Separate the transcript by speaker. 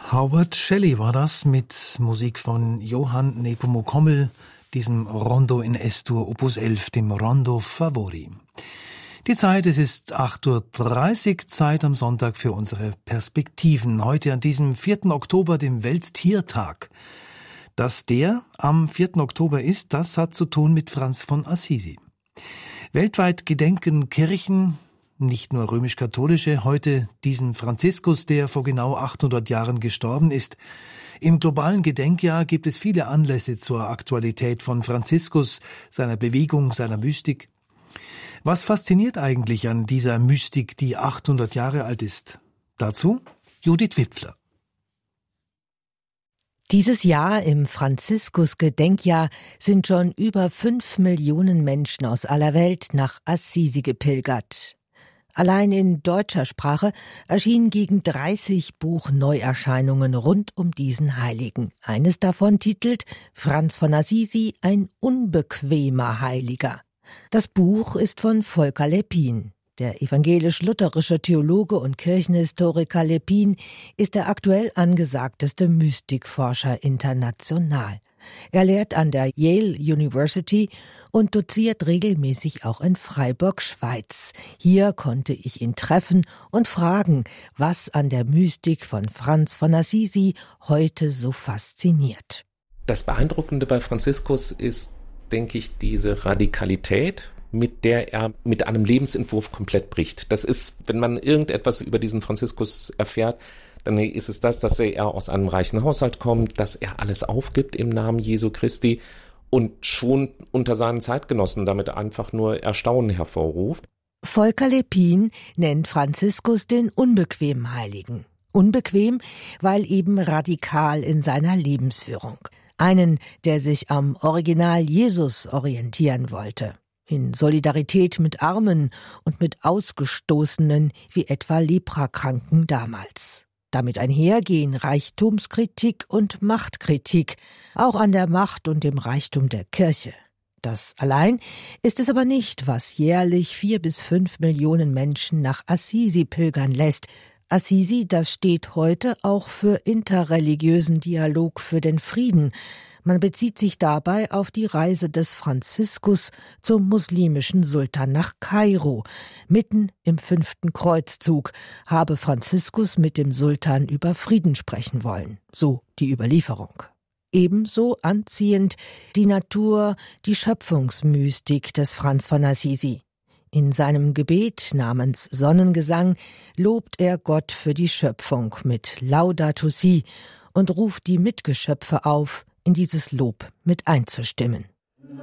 Speaker 1: Howard Shelley war das mit Musik von Johann Nepomuk-Hummel, diesem Rondo in S-Dur Opus 11, dem Rondo Favori. Die Zeit, es ist 8:30 Uhr, Zeit am Sonntag für unsere Perspektiven. Heute an diesem 4. Oktober, dem Welttiertag. Dass der am 4. Oktober ist, das hat zu tun mit Franz von Assisi. Weltweit gedenken Kirchen, nicht nur römisch-katholische, heute diesen Franziskus, der vor genau 800 Jahren gestorben ist. Im globalen Gedenkjahr gibt es viele Anlässe zur Aktualität von Franziskus, seiner Bewegung, seiner Mystik. Was fasziniert eigentlich an dieser Mystik, die 800 Jahre alt ist? Dazu Judith Wipfler.
Speaker 2: Dieses Jahr im Franziskus-Gedenkjahr sind schon über 5 Millionen Menschen aus aller Welt nach Assisi gepilgert. Allein in deutscher Sprache erschienen gegen 30 Buchneuerscheinungen rund um diesen Heiligen. Eines davon titelt Franz von Assisi, ein unbequemer Heiliger. Das Buch ist von Volker Leppin. Der evangelisch-lutherische Theologe und Kirchenhistoriker Leppin ist der aktuell angesagteste Mystikforscher international. Er lehrt an der Yale University und doziert regelmäßig auch in Freiburg, Schweiz. Hier konnte ich ihn treffen und fragen, was an der Mystik von Franz von Assisi heute so fasziniert.
Speaker 3: Das Beeindruckende bei Franziskus ist, denke ich, diese Radikalität, mit der er mit einem Lebensentwurf komplett bricht. Das ist, wenn man irgendetwas über diesen Franziskus erfährt, dann ist es das, dass er aus einem reichen Haushalt kommt, dass er alles aufgibt im Namen Jesu Christi und schon unter seinen Zeitgenossen damit einfach nur Erstaunen hervorruft.
Speaker 2: Volker Leppin nennt Franziskus den unbequemen Heiligen. Unbequem, weil eben radikal in seiner Lebensführung. Einen, der sich am Original Jesus orientieren wollte. In Solidarität mit Armen und mit Ausgestoßenen, wie etwa Leprakranken damals. Damit einhergehen Reichtumskritik und Machtkritik, auch an der Macht und dem Reichtum der Kirche. Das allein ist es aber nicht, was jährlich 4 bis 5 Millionen Menschen nach Assisi pilgern lässt. Assisi, das steht heute auch für interreligiösen Dialog für den Frieden. Man bezieht sich dabei auf die Reise des Franziskus zum muslimischen Sultan nach Kairo. Mitten im 5. Kreuzzug habe Franziskus mit dem Sultan über Frieden sprechen wollen, so die Überlieferung. Ebenso anziehend die Natur, die Schöpfungsmystik des Franz von Assisi. In seinem Gebet namens Sonnengesang lobt er Gott für die Schöpfung mit Laudato Si und ruft die Mitgeschöpfe auf, in dieses Lob mit einzustimmen.